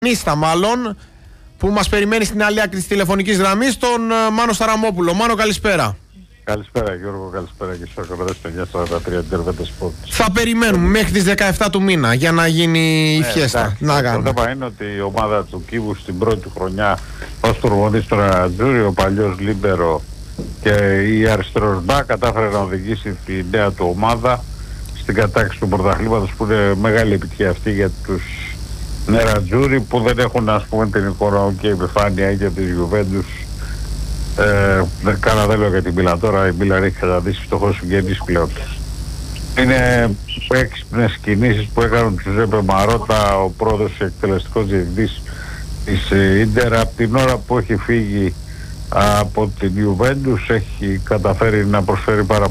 Νίστα μάλλον, που μας περιμένει στην άλλη άκρη της τηλεφωνικής γραμμής, τον Μάνο Σταραμόπουλο. Μάνο, καλησπέρα. Καλησπέρα Γιώργο, καλησπέρα και στους ακροατές του 943 Τερβέτες Sports. Θα περιμένουμε μέχρι τις 17 του μήνα για να γίνει η φιέστα. Το θέμα είναι ότι η ομάδα του Κίβου στην πρώτη χρονιά ως τουρμονής στον Αρατζούρι, ο παλιός Λίμπερο και η αριστερός μπακ κατάφερε να οδηγήσει τη νέα του ομάδα στην κατάκτηση του πρωταθλήματος, που είναι μεγάλη επιτυχία αυτή για τους Νερατζούρι, που δεν έχουν, ας πούμε, την οικονομική επιφάνεια για τις Γιουβέντους. Κάνα δεν λέω για την Μίλαν τώρα, η Μίλαν έχει καταδείξει φτωχός συγγενής πλέον. Είναι έξυπνες κινήσεις που έκαναν του Ζέπε Μαρότα, ο πρόεδρος και εκτελεστικός διευθυντής της Ίντερ. Από την ώρα που έχει φύγει από την Γιουβέντους έχει καταφέρει να προσφέρει πάρα